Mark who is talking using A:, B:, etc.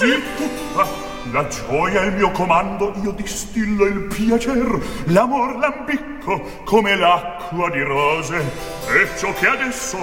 A: Sì, tutta. La gioia è il mio comando, io distillo il piacer, l'amor lambicco come l'acqua di rose. E ciò che adesso